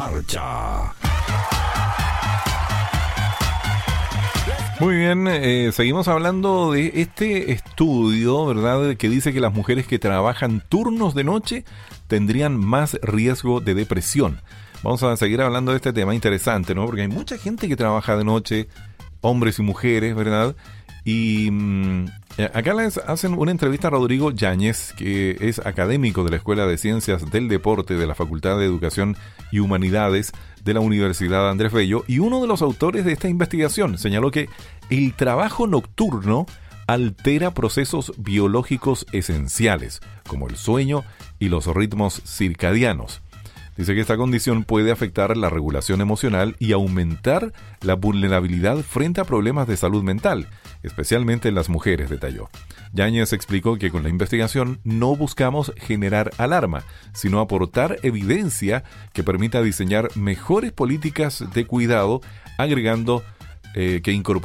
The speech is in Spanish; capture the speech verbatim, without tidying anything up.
marcha. Muy bien, eh, seguimos hablando de este estudio, ¿verdad?, que dice que las mujeres que trabajan turnos de noche tendrían más riesgo de depresión. Vamos a seguir hablando de este tema interesante, ¿no? Porque hay mucha gente que trabaja de noche, hombres y mujeres, ¿verdad? Y mmm, acá les hacen una entrevista a Rodrigo Yáñez, que es académico de la Escuela de Ciencias del Deporte de la Facultad de Educación y Humanidades de la Universidad Andrés Bello, y uno de los autores de esta investigación señaló que el trabajo nocturno altera procesos biológicos esenciales, como el sueño y los ritmos circadianos. Dice que esta condición puede afectar la regulación emocional y aumentar la vulnerabilidad frente a problemas de salud mental, especialmente en las mujeres, detalló. Yáñez explicó que con la investigación no buscamos generar alarma, sino aportar evidencia que permita diseñar mejores políticas de cuidado, agregando eh, que incorporar